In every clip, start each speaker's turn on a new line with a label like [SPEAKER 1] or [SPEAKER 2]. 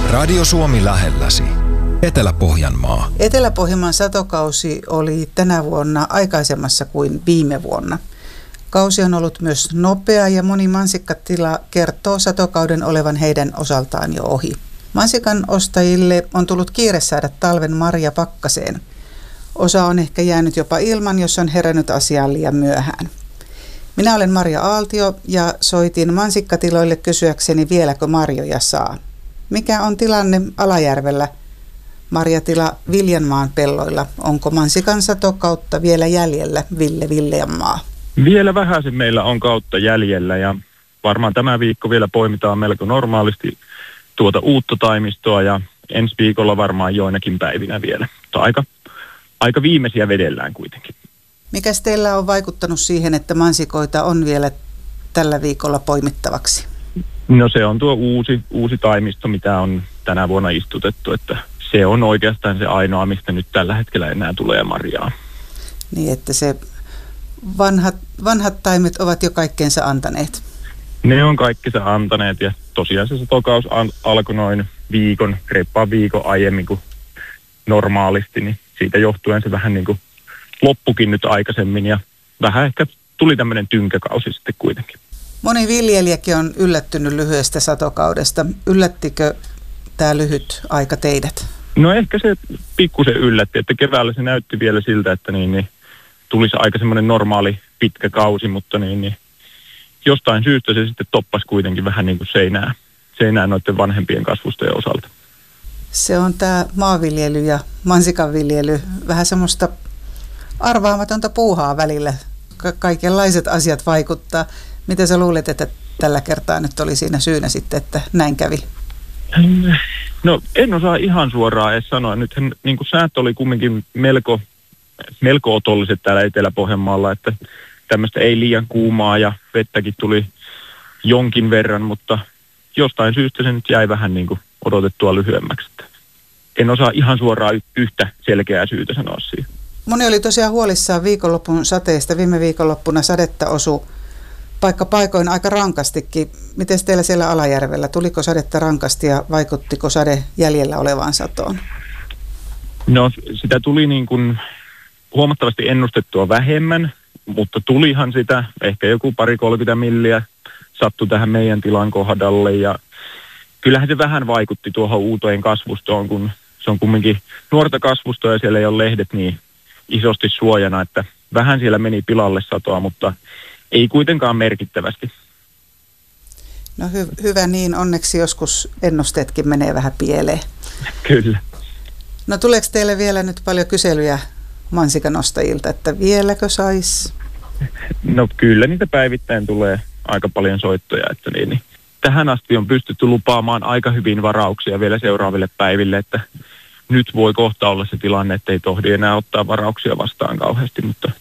[SPEAKER 1] Radio Suomi lähelläsi. Etelä-Pohjanmaa.
[SPEAKER 2] Etelä-Pohjanmaan satokausi oli tänä vuonna aikaisemmassa kuin viime vuonna. Kausi on ollut myös nopea ja moni mansikkatila kertoo satokauden olevan heidän osaltaan jo ohi. Mansikan ostajille on tullut kiire saada talven marja pakkaseen. Osa on ehkä jäänyt jopa ilman, jos on herännyt asiaan liian myöhään. Minä olen Marja Aaltio ja soitin mansikkatiloille kysyäkseni vieläkö marjoja saa. Mikä on tilanne Alajärvellä marjatila Viljanmaan pelloilla? Onko mansikan satokautta vielä jäljellä, Ville Viljanmaa?
[SPEAKER 3] Vielä vähäisen meillä on kautta jäljellä ja varmaan tämä viikko vielä poimitaan melko normaalisti tuota uutta taimistoa ja ensi viikolla varmaan joinakin päivinä vielä. Mutta aika viimeisiä vedellään kuitenkin.
[SPEAKER 2] Mikäs teillä on vaikuttanut siihen, että mansikoita on vielä tällä viikolla poimittavaksi?
[SPEAKER 3] No se on tuo uusi taimisto, mitä on tänä vuonna istutettu, että se on oikeastaan se ainoa, mistä nyt tällä hetkellä enää tulee marjaa.
[SPEAKER 2] Niin, että se vanhat taimet ovat jo kaikkeensa antaneet.
[SPEAKER 3] Ne on kaikkensa antaneet ja tosiaan se satokaus alkoi noin reppaan viikon aiemmin kuin normaalisti, niin siitä johtuen se vähän niin kuin loppukin nyt aikaisemmin ja vähän ehkä tuli tämmöinen tynkäkausi sitten kuitenkin.
[SPEAKER 2] Moni viljelijäkin on yllättynyt lyhyestä satokaudesta. Yllättikö tämä lyhyt aika teidät?
[SPEAKER 3] No ehkä se pikkusen yllätti, että keväällä se näytti vielä siltä, että niin tulisi aika semmoinen normaali pitkä kausi, mutta niin jostain syystä se sitten toppasi kuitenkin vähän niin kuin seinää noiden vanhempien kasvustojen osalta.
[SPEAKER 2] Se on tämä maanviljely ja mansikanviljely vähän semmoista arvaamatonta puuhaa välillä. Kaikenlaiset asiat vaikuttaa. Mitä sä luulet, että tällä kertaa nyt oli siinä syynä sitten, että näin kävi?
[SPEAKER 3] No en osaa ihan suoraan edes sanoa. Nythän niin kuin säät oli kumminkin melko otolliset täällä Etelä-Pohjanmaalla, että tämmöistä ei liian kuumaa ja vettäkin tuli jonkin verran, mutta jostain syystä se nyt jäi vähän niin kuin odotettua lyhyemmäksi. En osaa ihan suoraan yhtä selkeää syytä sanoa siihen.
[SPEAKER 2] Moni oli tosiaan huolissaan viikonlopun sateista. Viime viikonloppuna sadetta osui paikkapaikoin aika rankastikin. Miten teillä siellä Alajärvellä? Tuliko sadetta rankasti ja vaikuttiko sade jäljellä olevaan satoon?
[SPEAKER 3] No sitä tuli niin kuin huomattavasti ennustettua vähemmän, mutta tulihan sitä ehkä joku 20-30 milliä sattui tähän meidän tilan kohdalle ja kyllähän se vähän vaikutti tuohon uuteen kasvustoon, kun se on kumminkin nuorta kasvustoa ja siellä ei ole lehdet niin isosti suojana, että vähän siellä meni pilalle satoa, mutta ei kuitenkaan merkittävästi.
[SPEAKER 2] No hyvä niin, onneksi joskus ennusteetkin menee vähän pieleen.
[SPEAKER 3] Kyllä.
[SPEAKER 2] No tuleeko teille vielä nyt paljon kyselyjä mansikanostajilta, että vieläkö sais?
[SPEAKER 3] No kyllä niitä päivittäin tulee aika paljon soittoja, että niin. Tähän asti on pystytty lupaamaan aika hyvin varauksia vielä seuraaville päiville, että nyt voi kohta olla se tilanne, että ei tohdi enää ottaa varauksia vastaan kauheasti, mutta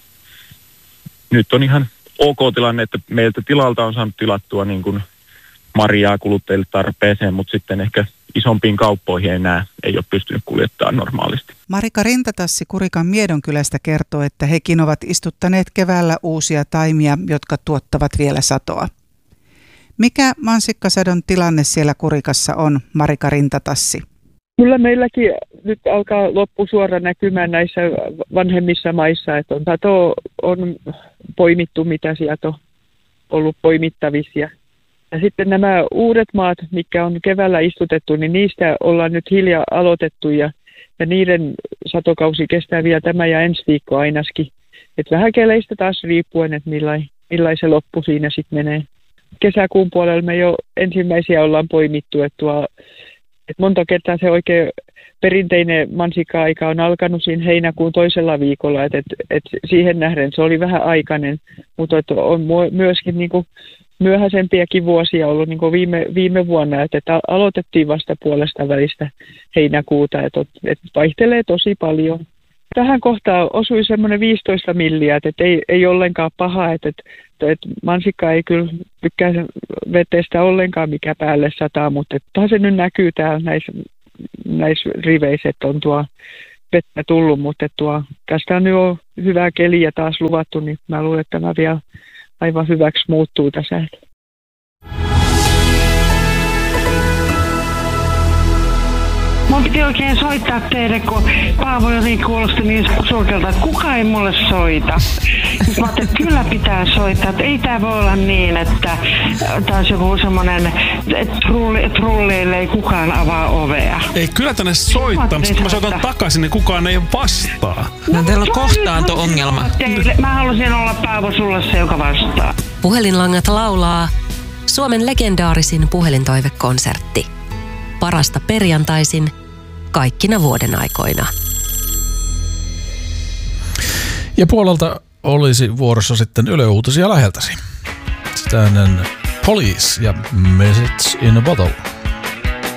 [SPEAKER 3] nyt on ihan ok tilanne, että meiltä tilalta on saanut tilattua niin kuin marjaa kuluttajille tarpeeseen, mutta sitten ehkä isompiin kauppoihin enää ei ole pystynyt kuljettamaan normaalisti.
[SPEAKER 2] Marika Rintatassi Kurikan Miedonkylästä kertoo, että hekin ovat istuttaneet keväällä uusia taimia, jotka tuottavat vielä satoa. Mikä mansikkasadon tilanne siellä Kurikassa on, Marika Rintatassi?
[SPEAKER 4] Kyllä meilläkin nyt alkaa loppusuora näkymään näissä vanhemmissa maissa, että sato on poimittu, mitä sieltä on ollut poimittavissa. Ja sitten nämä uudet maat, mitkä on keväällä istutettu, niin niistä ollaan nyt hiljaa aloitettu ja niiden satokausi kestää vielä tämä ja ensi viikko ainakin. Että vähän keleistä taas riippuen, että millainen se loppu siinä sitten menee. Kesäkuun puolella me jo ensimmäisiä ollaan poimittu, että monta kertaa se oikein perinteinen mansikka-aika on alkanut siinä heinäkuun toisella viikolla, että siihen nähden se oli vähän aikainen, mutta on myöskin niin kuin myöhäisempiäkin vuosia ollut niin kuin viime vuonna, että aloitettiin vasta puolesta välistä heinäkuuta, että vaihtelee tosi paljon. Tähän kohtaan osui semmoinen 15 milliä, että ei ollenkaan paha, että mansikka ei kyllä tykkää vetestä ollenkaan mikä päälle sataa, mutta taas se nyt näkyy täällä näissä riveissä, että on tuo vettä tullut, mutta tästä on jo hyvää keliä taas luvattu, niin mä luulen, että tämä vielä aivan hyväksi muuttuu tässä.
[SPEAKER 5] piti oikein soittaa teille, kun Paavo jotenkin kuulosti niin surkealta, että kukaan ei mulle soita. Sitten mä ajattelin, että kyllä pitää soittaa, että ei tää voi olla niin, että taas joku semmoinen trulleille ei kukaan avaa ovea.
[SPEAKER 6] Ei, kyllä tänne soittaa, mutta kun mä soitan takaisin, niin kukaan ei vastaa.
[SPEAKER 7] No teillä on kohtaanto-ongelma.
[SPEAKER 5] Mä halusin olla Paavo sulle se, joka vastaa.
[SPEAKER 8] Puhelinlangat laulaa Suomen legendaarisin puhelintoivekonsertti. Parasta perjantaisin kaikkina vuoden aikoina.
[SPEAKER 9] Ja puolelta olisi vuorossa sitten Yle Uutisia läheltäsi. Sitä ennen Police ja Message in a Bottle.